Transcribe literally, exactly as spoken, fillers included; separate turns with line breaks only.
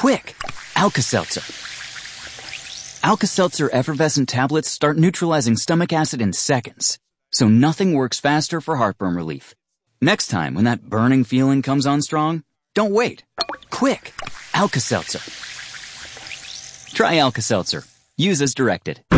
Quick! Alka-Seltzer. Alka-Seltzer effervescent tablets start neutralizing stomach acid in seconds, so nothing works faster for heartburn relief. Next time when that burning feeling comes on strong, don't wait. Quick! Alka-Seltzer. Try Alka-Seltzer. Use as directed.